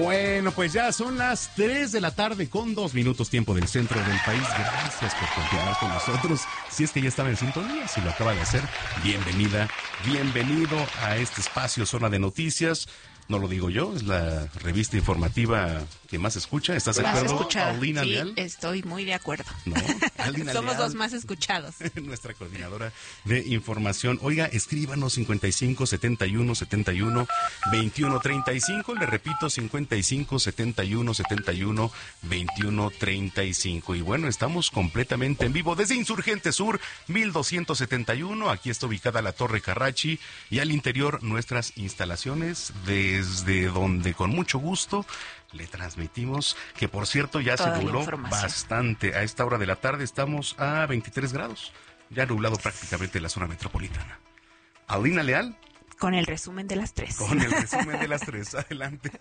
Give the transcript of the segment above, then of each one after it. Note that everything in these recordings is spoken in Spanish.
Bueno, pues ya son las 3 de la tarde con 2 minutos tiempo del centro del país. Gracias por continuar con nosotros. Si es que ya estaba en sintonía, si lo acaba de hacer, bienvenida, bienvenido a este espacio Zona de Noticias. No lo digo yo, es la revista informativa que más escucha. ¿Estás de acuerdo, Paulina Leal? Sí, estoy muy de acuerdo. No, Somos los más escuchados. Nuestra coordinadora de información. Oiga, escríbanos 55 71 71 21 35. Le repito, 55 71 71 21 35. Y bueno, estamos completamente en vivo desde Insurgente Sur, 1271. Aquí está ubicada la Torre Carrachi y al interior nuestras instalaciones, desde donde con mucho gusto le transmitimos, que por cierto ya se nubló bastante. A esta hora de la tarde estamos a 23 grados, ya nublado prácticamente la zona metropolitana. Paulina Leal. Con el resumen de las 3. Con el resumen de las 3, adelante.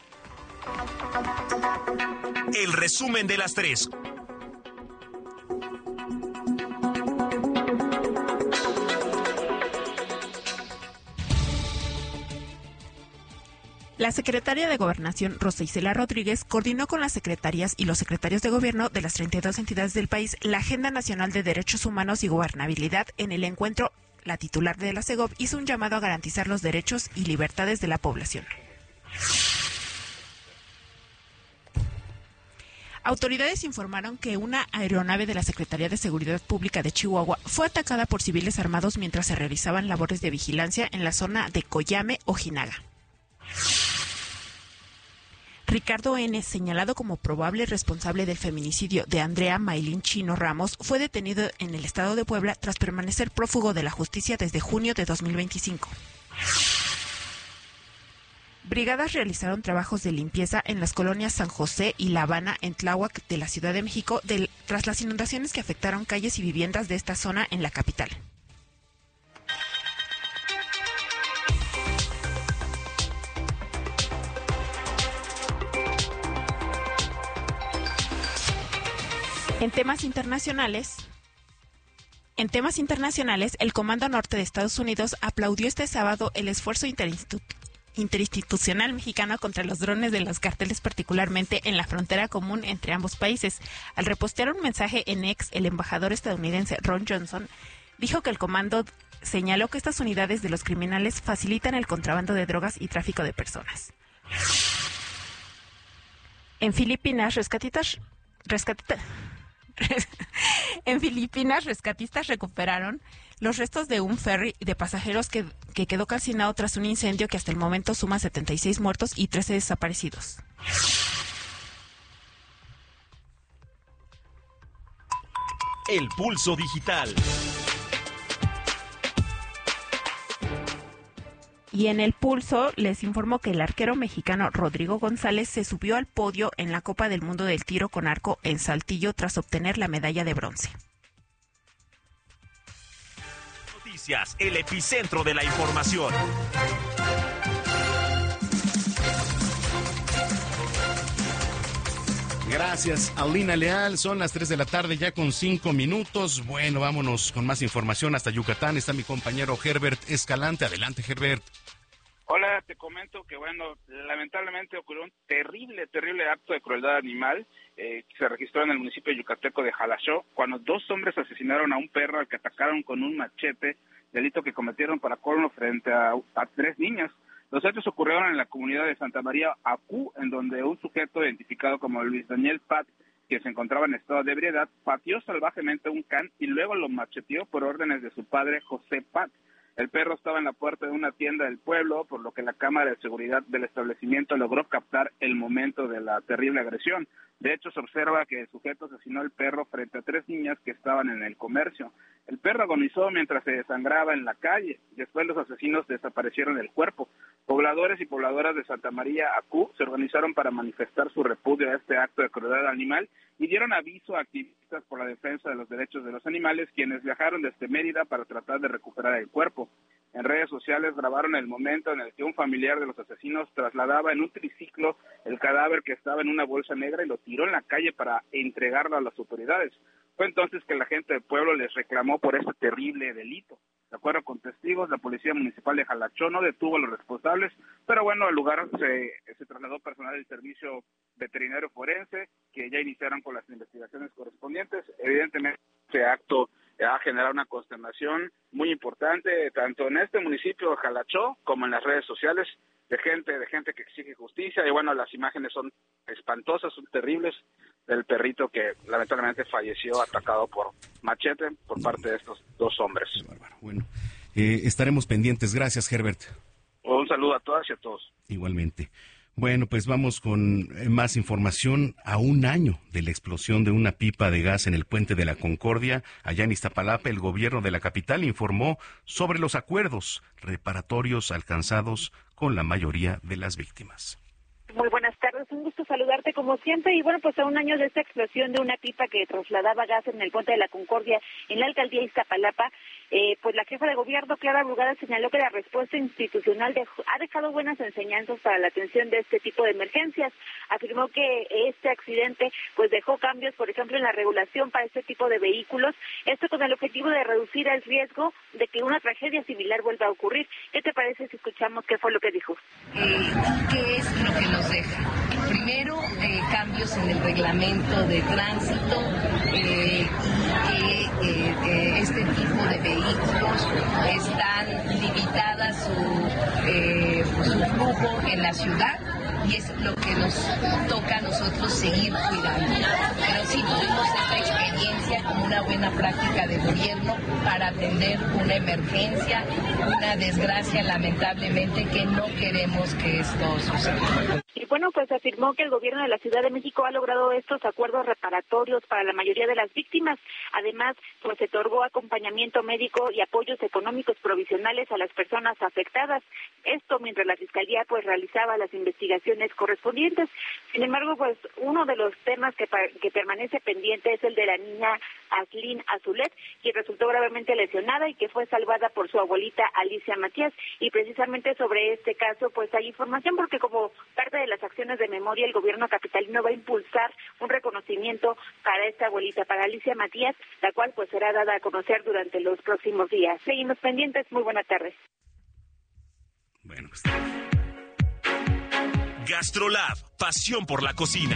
El resumen de las 3. La secretaria de Gobernación, Rosa Isela Rodríguez, coordinó con las secretarías y los secretarios de gobierno de las 32 entidades del país la Agenda Nacional de Derechos Humanos y Gobernabilidad. En el encuentro, la titular de la Segov hizo un llamado a garantizar los derechos y libertades de la población. Autoridades informaron que una aeronave de la Secretaría de Seguridad Pública de Chihuahua fue atacada por civiles armados mientras se realizaban labores de vigilancia en la zona de Coyame, Ojinaga. Ricardo N., señalado como probable responsable del feminicidio de Andrea Maylin Chino Ramos, fue detenido en el estado de Puebla tras permanecer prófugo de la justicia desde junio de 2025. Brigadas realizaron trabajos de limpieza en las colonias San José y La Habana en Tláhuac de la Ciudad de México tras las inundaciones que afectaron calles y viviendas de esta zona en la capital. En temas internacionales, el Comando Norte de Estados Unidos aplaudió este sábado el esfuerzo interinstitucional mexicano contra los drones de los cárteles, particularmente en la frontera común entre ambos países. Al repostear un mensaje en X, el embajador estadounidense Ron Johnson dijo que el comando señaló que estas unidades de los criminales facilitan el contrabando de drogas y tráfico de personas. En Filipinas, rescatistas recuperaron los restos de un ferry de pasajeros que quedó calcinado tras un incendio que hasta el momento suma 76 muertos y 13 desaparecidos. El pulso digital. Y en el pulso les informo que el arquero mexicano Rodrigo González se subió al podio en la Copa del Mundo del Tiro con Arco en Saltillo tras obtener la medalla de bronce. Noticias, el epicentro de la información. Gracias, Paulina Leal. Son las 3 de la tarde ya con 5 minutos. Bueno, vámonos con más información hasta Yucatán. Está mi compañero Herbert Escalante. Adelante, Herbert. Hola, te comento que, lamentablemente ocurrió un terrible acto de crueldad animal que se registró en el municipio yucateco de Jalashó, cuando 2 hombres asesinaron a un perro al que atacaron con un machete, delito que cometieron para colmo frente a 3 niñas. Los hechos ocurrieron en la comunidad de Santa María Acú, en donde un sujeto identificado como Luis Daniel Pat, que se encontraba en estado de ebriedad, pateó salvajemente a un can y luego lo macheteó por órdenes de su padre José Pat. El perro estaba en la puerta de una tienda del pueblo, por lo que la cámara de seguridad del establecimiento logró captar el momento de la terrible agresión. De hecho, se observa que el sujeto asesinó al perro frente a 3 niñas que estaban en el comercio. El perro agonizó mientras se desangraba en la calle. Después los asesinos desaparecieron del cuerpo. Pobladores y pobladoras de Santa María Acú se organizaron para manifestar su repudio a este acto de crueldad animal y dieron aviso a activistas por la defensa de los derechos de los animales, quienes viajaron desde Mérida para tratar de recuperar el cuerpo. En redes sociales grabaron el momento en el que un familiar de los asesinos trasladaba en un triciclo el cadáver que estaba en una bolsa negra y lo tiró en la calle para entregarlo a las autoridades. Fue entonces que la gente del pueblo les reclamó por este terrible delito. De acuerdo con testigos, la Policía Municipal de Jalachó no detuvo a los responsables, pero bueno, al lugar se trasladó personal del Servicio Veterinario Forense, que ya iniciaron con las investigaciones correspondientes. Evidentemente, este acto ha generado una consternación muy importante, tanto en este municipio de Jalachó como en las redes sociales, de gente que exige justicia. Y bueno, las imágenes son espantosas, son terribles, del perrito que lamentablemente falleció atacado por machete por parte de estos dos hombres. Bueno, estaremos pendientes. Gracias, Herbert. Un saludo a todas y a todos. Igualmente. Bueno, pues vamos con más información. A un año de la explosión de una pipa de gas en el Puente de la Concordia, allá en Iztapalapa, el gobierno de la capital informó sobre los acuerdos reparatorios alcanzados con la mayoría de las víctimas. Muy buenas tardes, un gusto saludarte como siempre. Y bueno, pues a un año de esta explosión de una pipa que trasladaba gas en el Puente de la Concordia en la alcaldía de Iztapalapa, pues la jefa de gobierno, Clara Brugada, señaló que la respuesta institucional ha dejado buenas enseñanzas para la atención de este tipo de emergencias. Afirmó que este accidente pues dejó cambios, por ejemplo, en la regulación para este tipo de vehículos, esto con el objetivo de reducir el riesgo de que una tragedia similar vuelva a ocurrir. ¿Qué te parece si escuchamos qué fue lo que dijo? ¿Qué es lo que nos deja? Primero, cambios en el reglamento de tránsito, este tipo de vehículos están limitadas su flujo en la ciudad, y es lo que nos toca a nosotros seguir cuidando. Pero sí tuvimos esta experiencia como una buena práctica de gobierno para atender una emergencia, una desgracia lamentablemente que no queremos que esto suceda. Y bueno, pues afirmó que el gobierno de la Ciudad de México ha logrado estos acuerdos reparatorios para la mayoría de las víctimas. Además, pues se otorgó acompañamiento médico y apoyos económicos provisionales a las personas afectadas. Esto mientras la Fiscalía pues realizaba las investigaciones correspondientes. Sin embargo, pues uno de los temas que permanece pendiente es el de la niña Aslin Azulet, quien resultó gravemente lesionada y que fue salvada por su abuelita Alicia Matías. Y precisamente sobre este caso pues hay información, porque como parte de las acciones de memoria, el gobierno capitalino va a impulsar un reconocimiento para esta abuelita, para Alicia Matías, la cual pues será dada a conocer durante los próximos días. Seguimos pendientes. Muy buenas tardes. Bueno, pues... GastroLab, pasión por la cocina.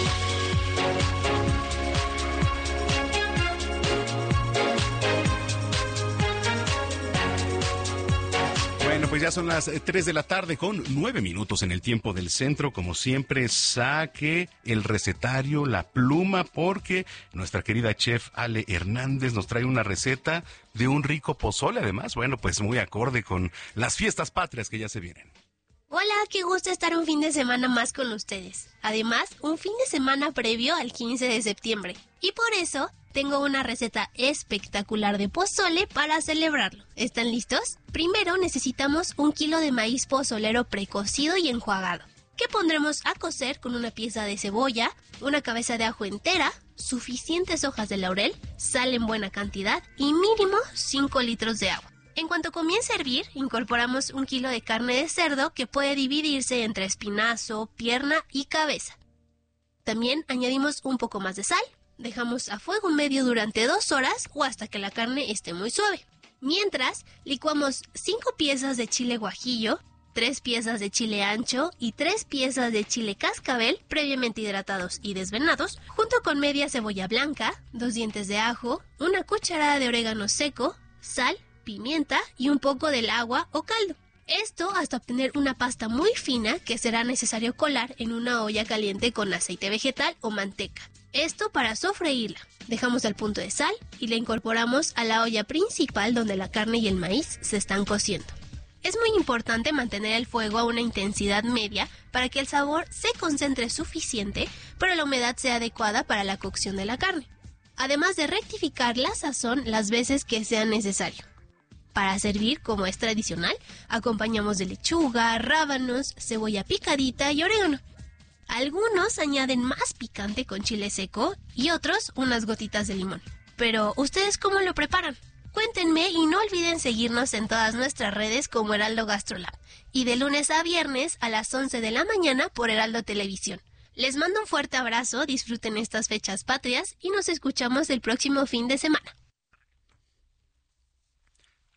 Bueno, pues ya son las 3 de la tarde con 9 minutos en el tiempo del centro. Como siempre, saque el recetario, la pluma, porque nuestra querida chef Ale Hernández nos trae una receta de un rico pozole. Además, bueno, pues muy acorde con las fiestas patrias que ya se vienen. Hola, qué gusto estar un fin de semana más con ustedes. Además, un fin de semana previo al 15 de septiembre. Y por eso, tengo una receta espectacular de pozole para celebrarlo. ¿Están listos? Primero necesitamos 1 kilo de maíz pozolero precocido y enjuagado, que pondremos a cocer con una pieza de cebolla, una cabeza de ajo entera, suficientes hojas de laurel, sal en buena cantidad y mínimo 5 litros de agua. En cuanto comience a hervir, incorporamos 1 kilo de carne de cerdo que puede dividirse entre espinazo, pierna y cabeza. También añadimos un poco más de sal. Dejamos a fuego medio durante 2 horas o hasta que la carne esté muy suave. Mientras, licuamos 5 piezas de chile guajillo, 3 piezas de chile ancho y 3 piezas de chile cascabel previamente hidratados y desvenados, junto con media cebolla blanca, 2 dientes de ajo, una cucharada de orégano seco, sal, pimienta y un poco del agua o caldo. Esto hasta obtener una pasta muy fina que será necesario colar en una olla caliente con aceite vegetal o manteca. Esto para sofreírla. Dejamos al punto de sal y la incorporamos a la olla principal donde la carne y el maíz se están cociendo. Es muy importante mantener el fuego a una intensidad media para que el sabor se concentre suficiente, pero la humedad sea adecuada para la cocción de la carne. Además de rectificar la sazón las veces que sea necesario. Para servir, como es tradicional, acompañamos de lechuga, rábanos, cebolla picadita y orégano. Algunos añaden más picante con chile seco y otros unas gotitas de limón. Pero, ¿ustedes cómo lo preparan? Cuéntenme y no olviden seguirnos en todas nuestras redes como Heraldo GastroLab. Y de lunes a viernes a las 11 de la mañana por Heraldo Televisión. Les mando un fuerte abrazo, disfruten estas fechas patrias y nos escuchamos el próximo fin de semana.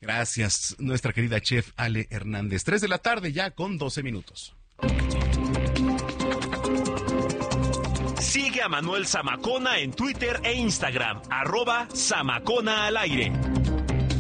Gracias, nuestra querida chef Ale Hernández. 3 de la tarde ya con 12 minutos. Sigue a Manuel Zamacona en Twitter e Instagram, @Zamacona al aire.